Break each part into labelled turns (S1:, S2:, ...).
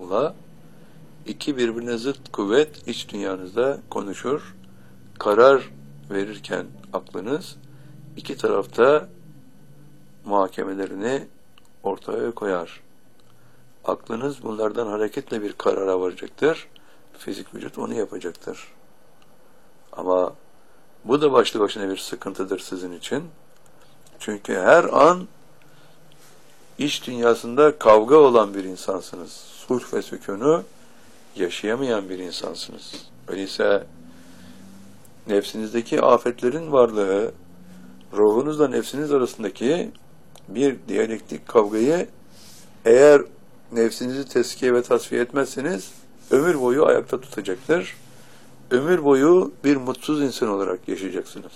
S1: ola, iki birbirine zıt kuvvet iç dünyanızda konuşur, karar verirken aklınız iki tarafta muhakemelerini ortaya koyar. Aklınız bunlardan hareketle bir karara varacaktır. Fizik vücut onu yapacaktır. Ama bu da başlı başına bir sıkıntıdır sizin için. Çünkü her an iç dünyasında kavga olan bir insansınız. Sulh ve sükûnu yaşayamayan bir insansınız. Öyleyse nefsinizdeki afetlerin varlığı, ruhunuzla nefsiniz arasındaki bir diyalektik kavgayı eğer nefsinizi tezkiye ve tasfiye etmezseniz ömür boyu ayakta tutacaktır. Ömür boyu bir mutsuz insan olarak yaşayacaksınız.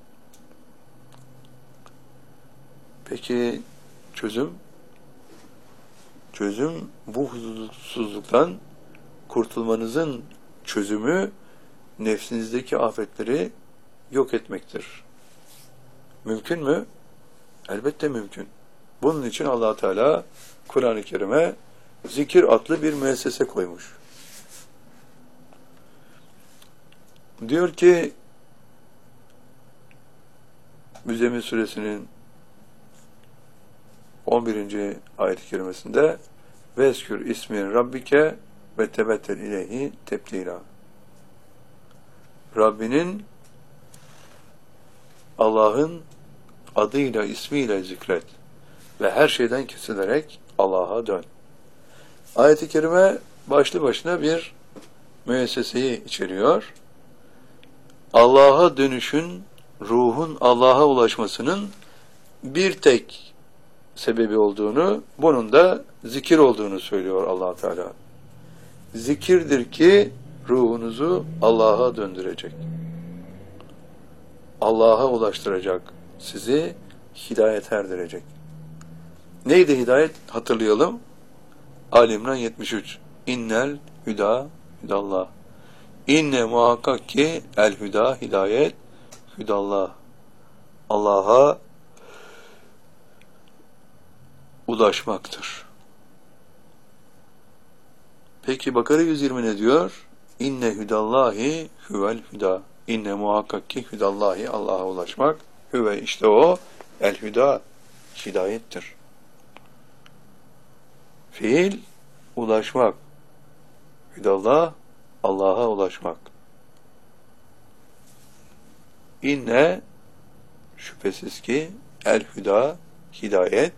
S1: Peki çözüm? Çözüm bu huzursuzluktan kurtulmanızın çözümü nefsinizdeki afetleri yok etmektir. Mümkün mü? Elbette mümkün. Bunun için Allah Teala Kur'an-ı Kerim'e zikir adlı bir müessese koymuş. Diyor ki Müzzemmil Suresinin 11. ayet-i kerimesinde Veskür ismi Rabbike ve tebettel ileyhi tebdila. Rabbinin, Allah'ın adıyla, ismiyle zikret ve her şeyden kesilerek Allah'a dön. Ayet-i kerime başlı başına bir müesseseyi içeriyor. Allah'a dönüşün, ruhun Allah'a ulaşmasının bir tek sebebi olduğunu, bunun da zikir olduğunu söylüyor Allah Teala. Zikirdir ki ruhunuzu Allah'a döndürecek. Allah'a ulaştıracak. Sizi hidayet erdirecek. Neydi hidayet? Hatırlayalım. Ali İmran 73. İnnel hüda hüdallah. İnne muhakkak ki el hüda hidayet hüdallah. Allah'a ulaşmaktır. Peki Bakara 120 ne diyor? İnne hüdallahi huvel hüda. İnne muhakkak ki hüdallahi, Allah'a ulaşmak. Hüve işte o el hüda, hidayettir. Fiil ulaşmak. Hüdallah Allah'a ulaşmak. İnne şüphesiz ki el hüda hidayet,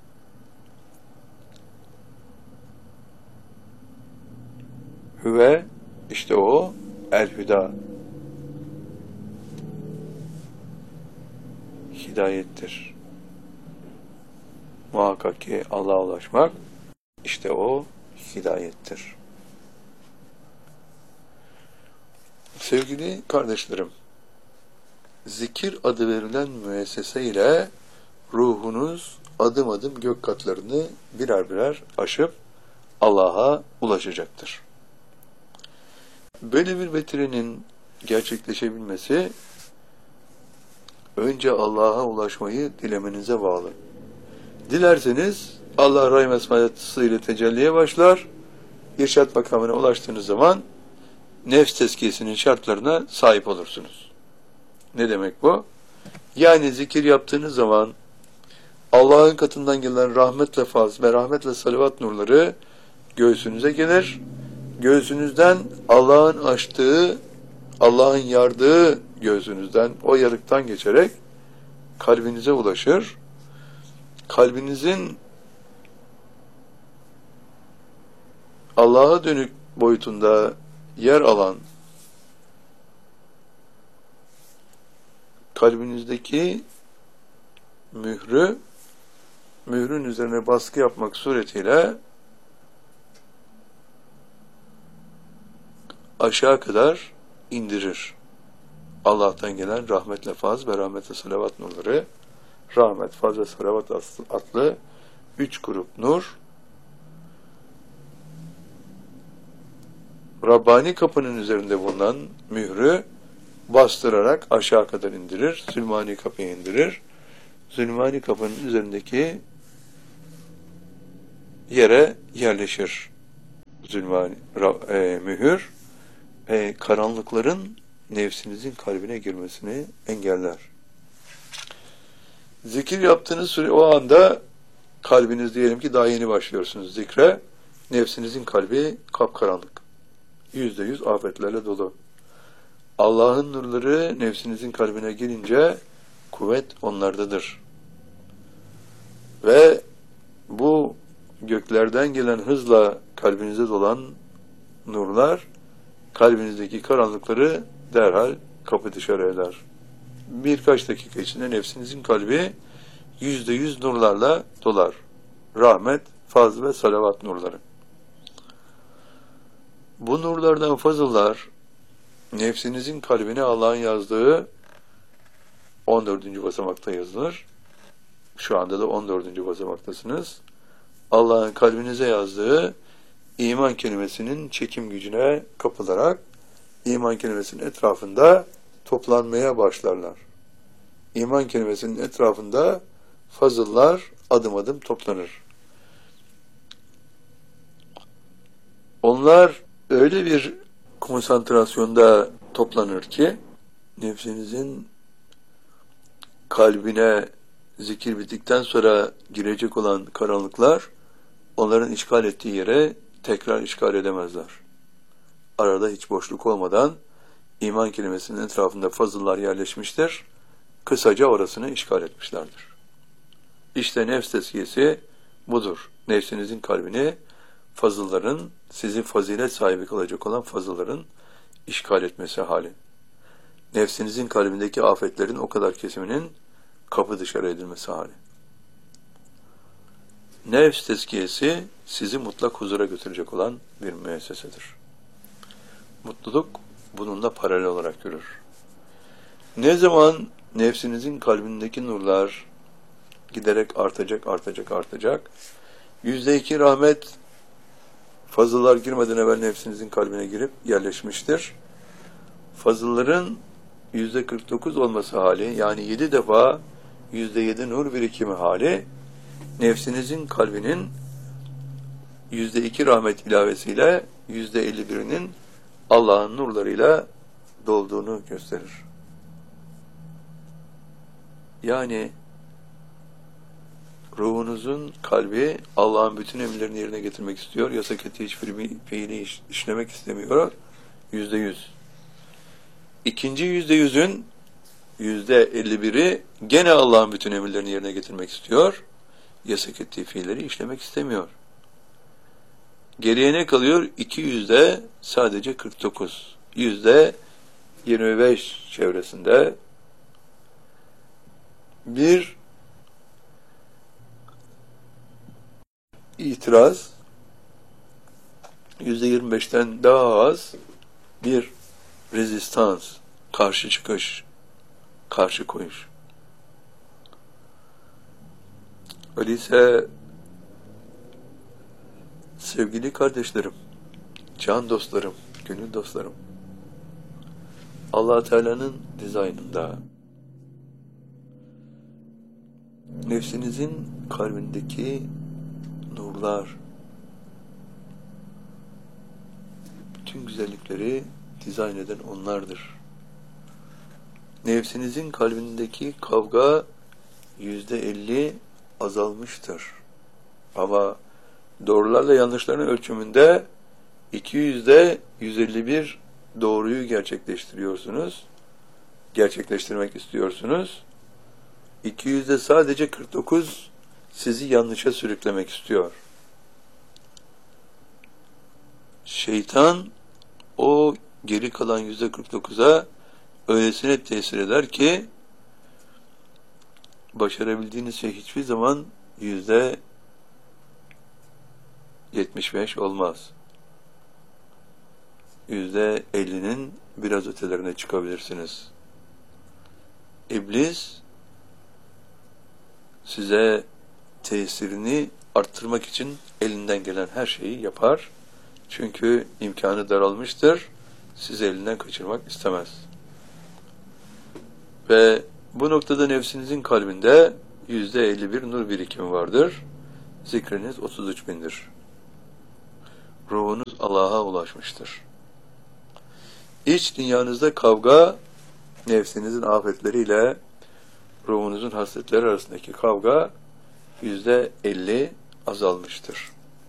S1: hüve işte o el hüda hidayettir. Muhakkak ki Allah'a ulaşmak işte o hidayettir. Sevgili kardeşlerim, zikir adı verilen müessese ile ruhunuz adım adım gök katlarını birer birer aşıp Allah'a ulaşacaktır. Böyle bir vetirenin gerçekleşebilmesi önce Allah'a ulaşmayı dilemenize bağlı. Dilerseniz Allah rahim esmasıyla tecelliye başlar. İrşad makamına ulaştığınız zaman nefs tezkiyesinin şartlarına sahip olursunuz. Ne demek bu? Yani zikir yaptığınız zaman Allah'ın katından gelen rahmetle faz ve rahmetle salavat nurları göğsünüze gelir. Göğsünüzden Allah'ın açtığı, Allah'ın yardığı göğsünüzden, o yarıktan geçerek kalbinize ulaşır. Kalbinizin Allah'a dönük boyutunda yer alan kalbinizdeki mührün üzerine baskı yapmak suretiyle aşağı kadar indirir. Allah'tan gelen rahmetle faz ve rahmetle salavat nurları, rahmet, faz ve salavat adlı 3 grup nur, Rabbani kapının üzerinde bulunan mührü bastırarak aşağı kadar indirir, Zülmani kapıyı indirir. Zülmani kapının üzerindeki yere yerleşir. zülmani mühür karanlıkların nefsinizin kalbine girmesini engeller. Zikir yaptığınız süre o anda kalbiniz diyelim ki daha yeni başlıyorsunuz zikre. Nefsinizin kalbi kapkaranlık. %100 afetlerle dolu. Allah'ın nurları nefsinizin kalbine girince kuvvet onlardadır. Ve bu göklerden gelen hızla kalbinize dolan nurlar kalbinizdeki karanlıkları derhal kapı dışarı eder. Birkaç dakika içinde nefsinizin kalbi %100 nurlarla dolar. Rahmet, fazl ve salavat nurları. Bu nurlardan fazıllar nefsinizin kalbine Allah'ın yazdığı 14. basamakta yazılır. Şu anda da 14. basamaktasınız. Allah'ın kalbinize yazdığı iman kelimesinin çekim gücüne kapılarak iman kelimesinin etrafında toplanmaya başlarlar. İman kelimesinin etrafında fazıllar adım adım toplanır. Onlar öyle bir konsantrasyonda toplanır ki nefsinizin kalbine zikir bittikten sonra girecek olan karanlıklar onların işgal ettiği yere tekrar işgal edemezler. Arada hiç boşluk olmadan iman kelimesinin etrafında fazıllar yerleşmiştir. Kısaca orasını işgal etmişlerdir. İşte nefs tezkiyesi budur. Nefsinizin kalbini fazılların, sizi fazilet sahibi kılacak olan fazılların işgal etmesi hali. Nefsinizin kalbindeki afetlerin o kadar kesiminin kapı dışarı edilmesi hali. Nefs tezkiyesi sizi mutlak huzura götürecek olan bir müessesedir. Mutluluk bununla paralel olarak yürür. Ne zaman nefsinizin kalbindeki nurlar giderek artacak, %2 rahmet fazıllar girmeden evvel nefsinizin kalbine girip yerleşmiştir. Fazılların %49 olması hali, yani 7 defa %7 nur birikimi hali, nefsinizin kalbinin %2 rahmet ilavesiyle %51'inin Allah'ın nurlarıyla dolduğunu gösterir. Yani ruhunuzun kalbi Allah'ın bütün emirlerini yerine getirmek istiyor. Yasak ettiği hiçbir fiili işlemek istemiyor. %100. İkinci %100'ün %51'i gene Allah'ın bütün emirlerini yerine getirmek istiyor. Yasak ettiği fiilleri işlemek istemiyor. Geriye ne kalıyor? 200'de sadece 49. %25 çevresinde bir itiraz, %25'ten daha az bir rezistans, karşı çıkış, karşı koyuş. Öyleyse sevgili kardeşlerim, can dostlarım, gönül dostlarım, Allah Teala'nın dizaynında nefsinizin kalbindeki nurlar, bütün güzellikleri dizayn eden onlardır. Nefsinizin kalbindeki kavga %50 azalmıştır. Ama doğrularla yanlışların ölçümünde 200'de 151 doğruyu gerçekleştirmek istiyorsunuz. 200'de sadece 49 sizi yanlışa sürüklemek istiyor. Şeytan o geri kalan %49'a öylesine tesir eder ki başarabildiğiniz şey hiçbir zaman %75 olmaz. %50'nin biraz ötelerine çıkabilirsiniz. İblis size tesirini arttırmak için elinden gelen her şeyi yapar. Çünkü imkanı daralmıştır. Sizi elinden kaçırmak istemez. Ve bu noktada nefsinizin kalbinde %51 nur birikimi vardır. Zikriniz 33.000'dir. Ruhunuz Allah'a ulaşmıştır. İç dünyanızda kavga, nefsinizin afetleriyle ruhunuzun hasletleri arasındaki kavga %50 azalmıştır.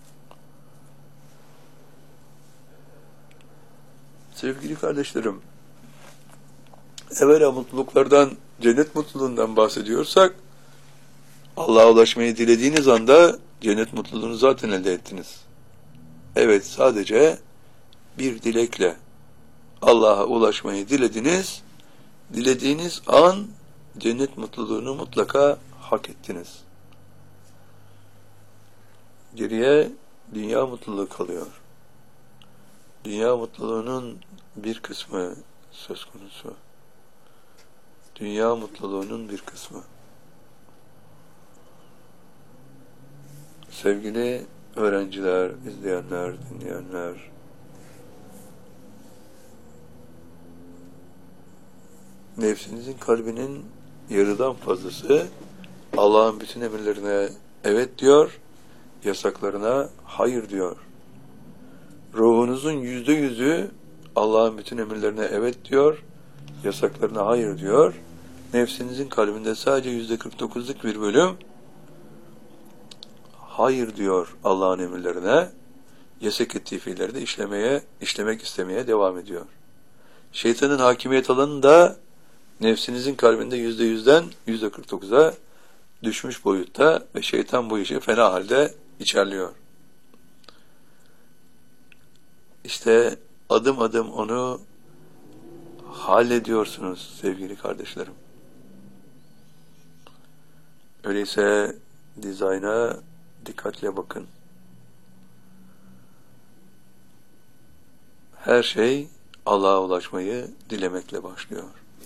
S1: Sevgili kardeşlerim, evvela mutluluklardan, cennet mutluluğundan bahsediyorsak, Allah'a ulaşmayı dilediğiniz anda cennet mutluluğunu zaten elde ettiniz. Evet, sadece bir dilekle Allah'a ulaşmayı dilediniz, dilediğiniz an cennet mutluluğunu mutlaka hak ettiniz. Geriye dünya mutluluğu kalıyor. Dünya mutluluğunun bir kısmı söz konusu. Dünya mutluluğunun bir kısmı. Sevgili öğrenciler, izleyenler, dinleyenler, nefsinizin kalbinin yarıdan fazlası Allah'ın bütün emirlerine evet diyor, yasaklarına hayır diyor. Ruhunuzun %100'ü Allah'ın bütün emirlerine evet diyor, yasaklarına hayır diyor. Nefsinizin kalbinde sadece %49'luk bir bölüm hayır diyor Allah'ın emirlerine, yasak ettiği fiilleri de işlemek istemeye devam ediyor. Şeytanın hakimiyet alanı da nefsinizin kalbinde %100'den %49'a düşmüş boyutta ve şeytan bu işi fena halde içerliyor. İşte adım adım onu hallediyorsunuz sevgili kardeşlerim. Öyleyse dizayna dikkatle bakın. Her şey Allah'a ulaşmayı dilemekle başlıyor.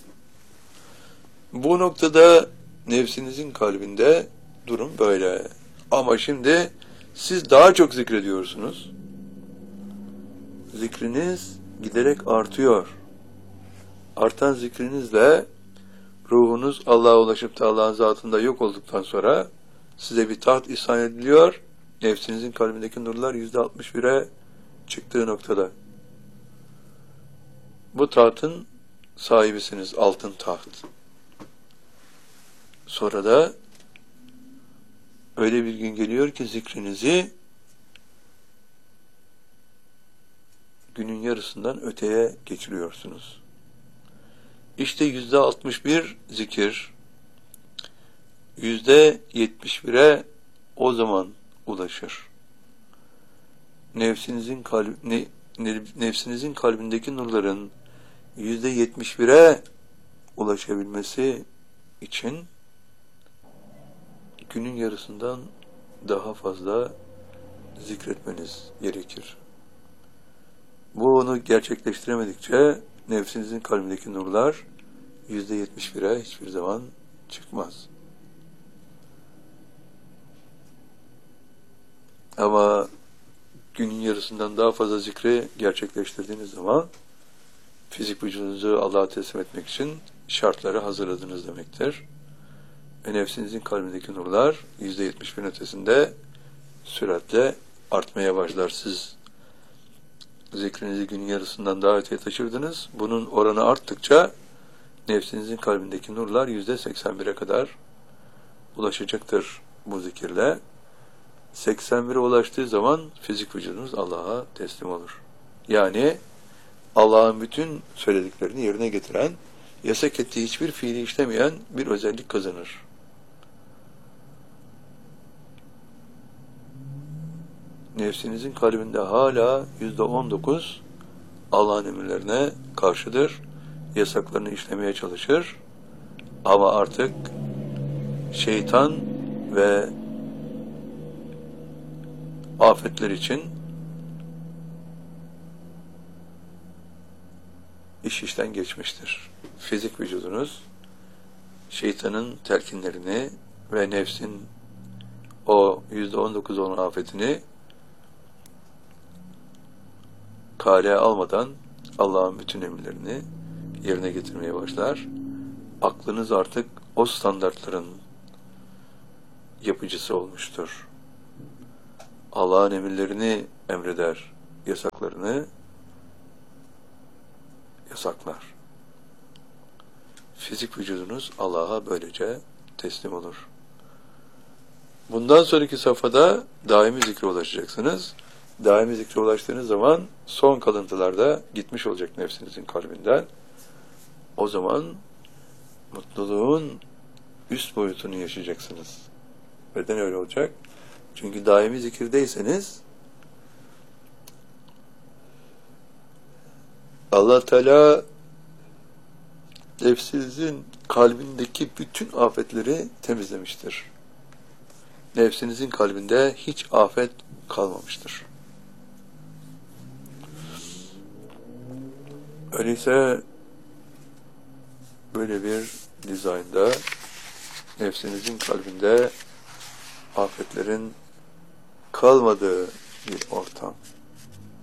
S1: Bu noktada nefsinizin kalbinde durum böyle. Ama şimdi siz daha çok zikrediyorsunuz. Zikriniz giderek artıyor. Artan zikrinizle ruhunuz Allah'a ulaşıp da Allah'ın zatında yok olduktan sonra size bir taht ihsan ediliyor. Nefsinizin kalbindeki nurlar %61'e çıktığı noktada. Bu tahtın sahibisiniz, altın taht. Sonra da öyle bir gün geliyor ki zikrinizi günün yarısından öteye geçiriyorsunuz. İşte %61 zikir, %71'e o zaman ulaşır. Nefsinizin kalbindeki nurların %71'e ulaşabilmesi için günün yarısından daha fazla zikretmeniz gerekir. Bunu gerçekleştiremedikçe nefsinizin kalbindeki nurlar %71'e hiçbir zaman çıkmaz. Ama günün yarısından daha fazla zikri gerçekleştirdiğiniz zaman fizik vücudunuzu Allah'a teslim etmek için şartları hazırladınız demektir. Ve nefsinizin kalbindeki nurlar %71'in ötesinde süratle artmaya başlar. Siz zikrinizi günün yarısından daha öteye taşırdınız. Bunun oranı arttıkça nefsinizin kalbindeki nurlar %81'e kadar ulaşacaktır bu zikirle. 81'e ulaştığı zaman fizik vücudunuz Allah'a teslim olur. Yani Allah'ın bütün söylediklerini yerine getiren, yasak ettiği hiçbir fiili işlemeyen bir özellik kazanır. Nefsinizin kalbinde hala %19 Allah'ın emirlerine karşıdır, yasaklarını işlemeye çalışır ama artık şeytan ve afetler için iş işten geçmiştir. Fizik vücudunuz şeytanın telkinlerini ve nefsin o %19 olan afetini kale almadan Allah'ın bütün emirlerini yerine getirmeye başlar. Aklınız artık o standartların yapıcısı olmuştur. Allah'ın emirlerini emreder. yasaklarını yasaklar. Fizik vücudunuz Allah'a böylece teslim olur. Bundan sonraki safhada daimi zikre ulaşacaksınız. Daimi zikre ulaştığınız zaman son kalıntılarda gitmiş olacak nefsinizin kalbinden. O zaman mutluluğun üst boyutunu yaşayacaksınız. Neden öyle olacak? Çünkü daimi zikirdeyseniz Allah Teala nefsinizin kalbindeki bütün afetleri temizlemiştir. Nefsinizin kalbinde hiç afet kalmamıştır. Öyleyse böyle bir dizaynda nefsinizin kalbinde afetlerin kalmadığı bir ortam,